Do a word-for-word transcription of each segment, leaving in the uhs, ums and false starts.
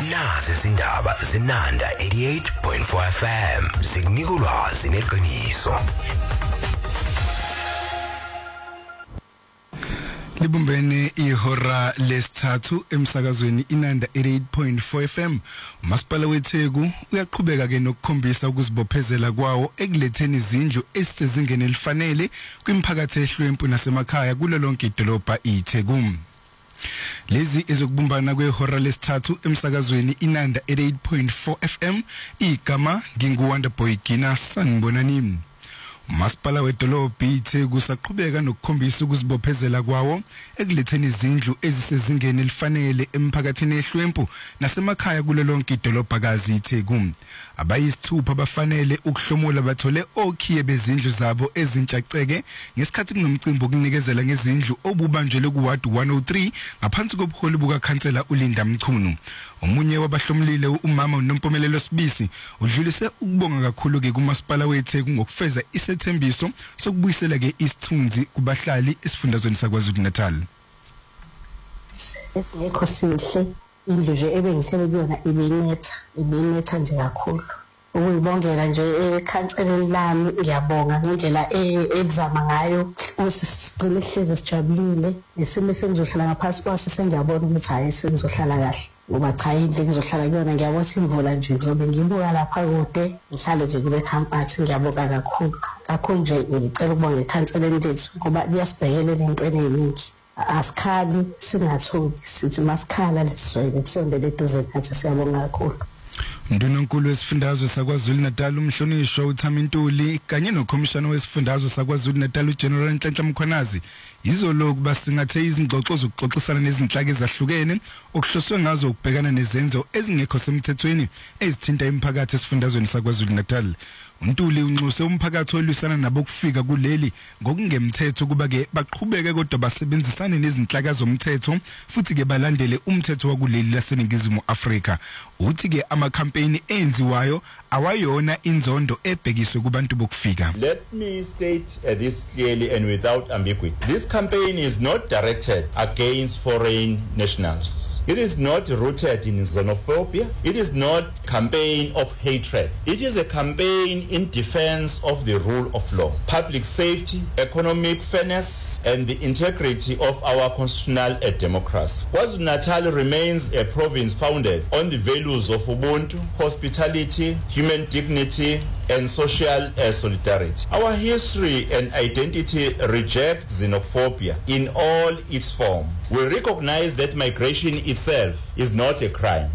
nazi izindaba zinanda eighty-eight point four F M zikunika ulwazi neqiniso. Libumbene ihora lesithathu emsakazweni inanda eighty-eight point four F M. Umasipala weTheku uyaqhubeka ke nokukhombisa ukuzibophezela kwawo ekuletheni izindlu esisezingeni elifanele kwimphakathi ehlwempu nasemakhaya kulo lonke idolobha iTheku. Lezi ezokubumbana kwehora lesithathu emsakazweni inanda eighty-eight point four F M. Igama nginguWonderboy Gina sanibonani. Umasipala wedolobha iTheku usaqhubeka nokukhombisa ukuzibophezela kwawo ekuletheni izindlu ezisezingeni elifanele emphakathini ehlwempu nasemakhaya kulo lonke idolobhakazi iTheku. Abayisithupha bafanele ukuhlomula bathole okhiye bezindlu zabo ezintshaceke ngesikhathi kunomcimbi okunikezela ngezindlu obubanjele kuward one oh three ngaphansi kobuholi bukaKhansela uLinda Mchunu. Omunye wabahlomulile umama uNompumelelo Sibisi udlulise ukubonga kakhulu ke kumasipala weTheku ngokufeza isethembiso sokubuyisela ke isithunzi kubahlali esifundazweni saKwaZulu Natal. Esingekho sihle indlu nje ebengihlele kuyona ibinetha ibinetha nje kakhulu. Ukuyibongela nje ekhanseleni lami ngiyabonga ngendlela elizama ngayo usicile hleze sijabulile nesimo sengizohlala ngaphansi kwaso sengiyabona ukuthi hayi sengizohlala kahle ngoba cha indle ngizohlala kuyona ngiyabona imvula nje ngizobe ngibuka lapha kude ngihlale nje kube comfort ngiyabonga kakhulu kakhulu nje ngicela ukubonga ekhanseleni lethu ngoba liyasibhekelela entweni eziningi asikhali singathuki sithi masikhala lisizwe lisondele eduze nathi siyabonga kakhulu. Ndunonkulu wesifundazwe saKwaZulu Natal umhlonishwa uThamintuli kanye nokhomishana wesifundazwe saKwaZulu Natal uGeneral Nhlanhla Mkhwanazi izolo kuba singathe izingxoxo zokuxoxisana nezinhlaka ezahlukene okuhloswe ngazo ukubhekana nezenzo ezingekho semthethweni ezithinta imiphakathi esifundazweni saKwaZulu Natal. Untuli unxuse umphakathi olwisana nabo kufika kuleli ngokungemthetho kuba ke baqhubeke kodwa basebenzisane nezinhlaka zomthetho futhi ke balandele umthetho wakuleli laseNingizimu Afrika. Uthi ke ama campaign enziwayo awayona inzondo ebhekiswe kubantu bokufika. Let me state uh, this clearly and without ambiguity. This campaign is not directed against foreign nationals. It is not rooted in xenophobia. It is not a campaign of hatred. It is a campaign in defense of the rule of law, public safety, economic fairness, and the integrity of our constitutional uh, democracy. KwaZulu-Natal remains a province founded on the values of Ubuntu, hospitality, human dignity, and social uh, solidarity. Our history and identity reject xenophobia in all its form. We recognize that migration itself is not a crime.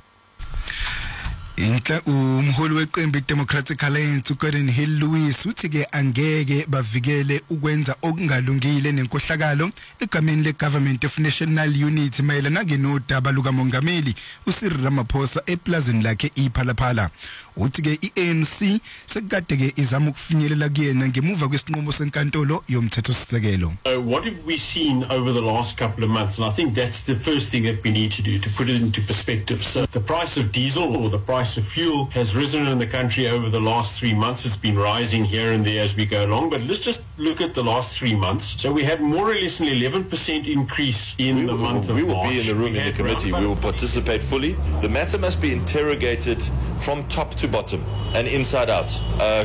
Inhla umholi weqembu Democratic Alliance uGordon Hill Lewis uthi ke angeke bavikele ukwenza okungalungile nenkohlakalo egameni leGovernment of National Unity mayelana ngenodaba lukamongameli uCyril Ramaphosa eplazini lakhe iPhalaphala. Uthi ke iA N C sekade ke izama ukufinyelela kuyena ngemuva kwesinqumo senkantolo yomthethosisekelo. Uh, what have we seen over the last couple of months? And I think that's the first thing that we need to do to put it into perspective. So the price of diesel or the price of fuel has risen in the country over the last three months. It's been rising here and there as we go along. But let's just look at the last three months. So we had more or less an eleven percent increase in we the will, month of we will March. be in the room we in the committee. We will participate fully. The matter must be interrogated from top to bottom and inside out. Uh,